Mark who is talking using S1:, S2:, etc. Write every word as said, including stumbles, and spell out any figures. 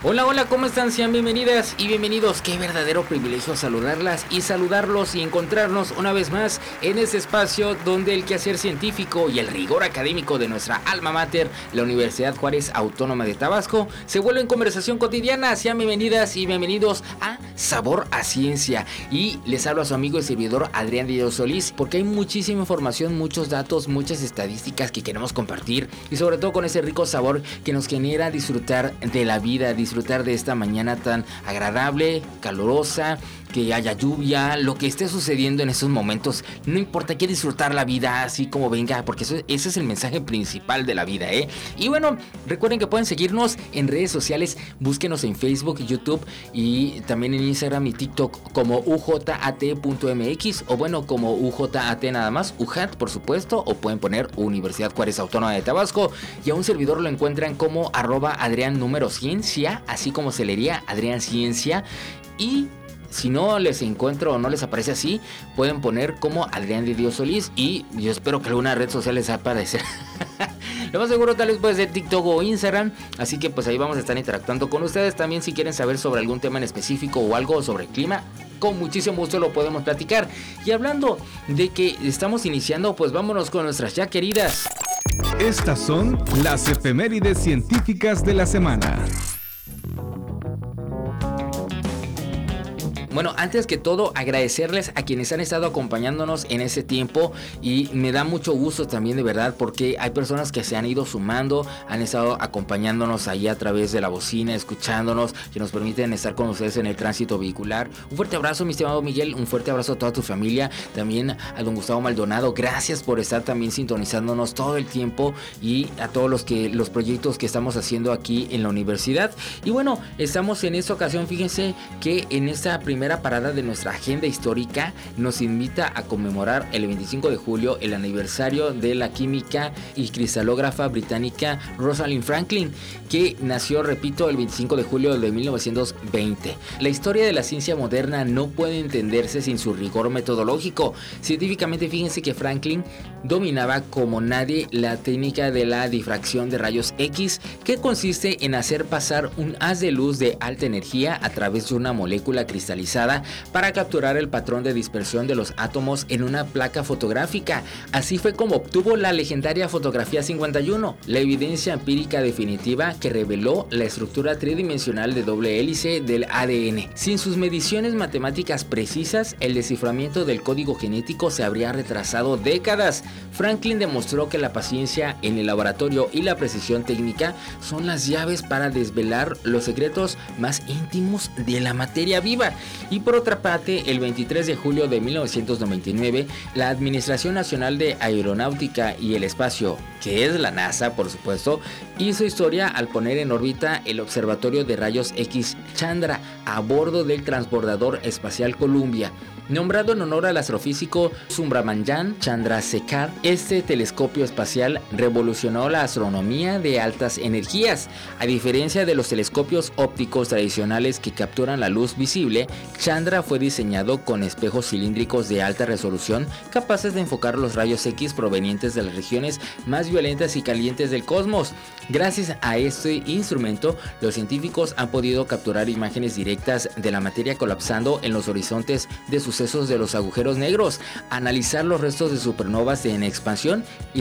S1: Hola, hola, ¿cómo están? Sean bienvenidas y bienvenidos. Qué verdadero privilegio saludarlas y saludarlos y encontrarnos una vez más en este espacio donde el quehacer científico y el rigor académico de nuestra alma mater, la Universidad Juárez Autónoma de Tabasco, se vuelven conversación cotidiana. Sean bienvenidas y bienvenidos a Sabor a Ciencia. Y les hablo a su amigo y servidor Adrián Díaz Solís, porque hay muchísima información, muchos datos, muchas estadísticas que queremos compartir y sobre todo con ese rico sabor que nos genera disfrutar de la vida, disfrutar disfrutar de esta mañana tan agradable, calurosa, que haya lluvia, lo que esté sucediendo en estos momentos, no importa, hay que disfrutar la vida así como venga, porque eso, ese es el mensaje principal de la vida, ¿eh? Y bueno, recuerden que pueden seguirnos en redes sociales, búsquenos en Facebook, YouTube y también en Instagram y TikTok como u j a t punto m x o bueno, como U J A T nada más, U J A T por supuesto, o pueden poner Universidad Juárez Autónoma de Tabasco y a un servidor lo encuentran como arroba Adrián número Ciencia, así como se leería Adrián Ciencia. Y si no les encuentro o no les aparece así, pueden poner como Adrián de Dios Solís y yo espero que alguna red social les aparezca. Lo más seguro tal vez puede ser TikTok o Instagram, así que pues ahí vamos a estar interactuando con ustedes. También si quieren saber sobre algún tema en específico o algo sobre el clima, con muchísimo gusto lo podemos platicar. Y hablando de que estamos iniciando, pues vámonos con nuestras ya queridas.
S2: Estas son las efemérides científicas de la semana.
S1: Bueno, antes que todo, agradecerles a quienes han estado acompañándonos en ese tiempo y me da mucho gusto también de verdad porque hay personas que se han ido sumando, han estado acompañándonos ahí a través de la bocina, escuchándonos, que nos permiten estar con ustedes en el tránsito vehicular. Un fuerte abrazo, mi estimado Miguel, un fuerte abrazo a toda tu familia, también a don Gustavo Maldonado, gracias por estar también sintonizándonos todo el tiempo y a todos los que los proyectos que estamos haciendo aquí en la universidad. Y bueno, estamos en esta ocasión, fíjense que en esta primera primera parada de nuestra agenda histórica nos invita a conmemorar el veinticinco de julio el aniversario de la química y cristalógrafa británica Rosalind Franklin, que nació, repito, el veinticinco de julio de mil novecientos veinte. La historia de la ciencia moderna no puede entenderse sin su rigor metodológico. Científicamente, fíjense que Franklin dominaba como nadie la técnica de la difracción de rayos X, que consiste en hacer pasar un haz de luz de alta energía a través de una molécula cristalizada para capturar el patrón de dispersión de los átomos en una placa fotográfica. Así fue como obtuvo la legendaria fotografía cincuenta y uno, la evidencia empírica definitiva que reveló la estructura tridimensional de doble hélice del A D N. Sin sus mediciones matemáticas precisas, el desciframiento del código genético se habría retrasado décadas. Franklin demostró que la paciencia en el laboratorio y la precisión técnica son las llaves para desvelar los secretos más íntimos de la materia viva. Y por otra parte, el veintitrés de julio de mil novecientos noventa y nueve, la Administración Nacional de Aeronáutica y el Espacio, que es la NASA por supuesto, hizo historia al poner en órbita el Observatorio de Rayos X Chandra a bordo del transbordador espacial Columbia. Nombrado en honor al astrofísico Subrahmanyan Chandrasekhar, este telescopio espacial revolucionó la astronomía de altas energías. A diferencia de los telescopios ópticos tradicionales que capturan la luz visible, Chandra fue diseñado con espejos cilíndricos de alta resolución capaces de enfocar los rayos X provenientes de las regiones más violentas y calientes del cosmos. Gracias a este instrumento, los científicos han podido capturar imágenes directas de la materia colapsando en los horizontes de sucesos de los agujeros negros, analizar los restos de supernovas en expansión y